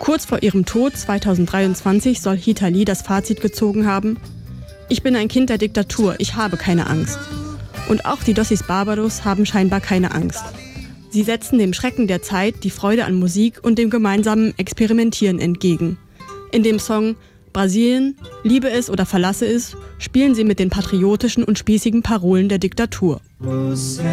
Kurz vor ihrem Tod 2023 soll Hita Lee das Fazit gezogen haben: Ich bin ein Kind der Diktatur, ich habe keine Angst. Und auch die Dosis Barbados haben scheinbar keine Angst. Sie setzen dem Schrecken der Zeit die Freude an Musik und dem gemeinsamen Experimentieren entgegen. In dem Song Brasilien, liebe es oder verlasse es, spielen sie mit den patriotischen und spießigen Parolen der Diktatur.